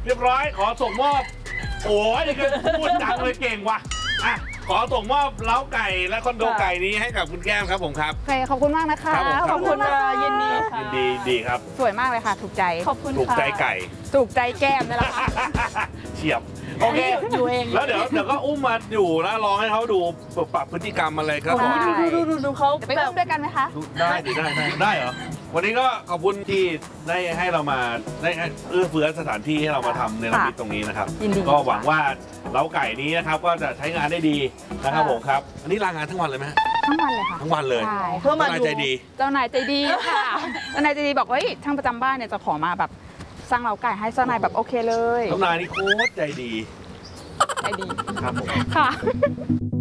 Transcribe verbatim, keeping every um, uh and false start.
เรียบร้อยขอส่งมอบโอ้ยนี่ก็พูดดังเลยเก่งว่ะอ่ะขอส่งมอบเล้าไก่และคอนโดไก่นี้ให้กับคุณแก้มครับผมครับโอเคขอบคุณมากนะคะครับผมขอบคุณค่ะยินดียินดีดีครับสวยมากเลยค่ะ ถูกใจขอบคุณถูกค่ะใจไก่ถูกใจแก้มนี่แหละค่ะเฉียบโอเคอยู่เองแล้วเดี๋ยวเดี๋ยวก็อุ้มมาอยู่แล้วลองให้เขาดูปรับพฤติกรรมอะไรครับผมได้ดูดูดูดูเขาจะไปแบอุ้บมด้วยกันไหมคะได้ดิได้ได้ได้เหรอวันนี้ก็ขอบคุณที่ได้ให้เรามาได้เอื้อเฟื้อสถานที่ให้เรามาทำในระมิดตรงนี้นะครับยินดีก็หวังว่าเล้าไก่นี้นะครับก็จะใช้งานได้ดีนะครับผมครับอันนี้ลางานทั้งวันเลยไหมฮะทั้งวันเลยค่ะทั้งวันเลยใช่เพื่อมาทนายดูใจดีเจ้านายใจดีค่ะเจ้านายใจดีบอกว่าเฮ้ยช่างประจำบ้านเนี่ยจะขอมาแบบสร้างเล้าไก่ให้เจ้านายแบบโอเคเลยทนายนี่โคตรใจดีใจดีครับผมค่ะ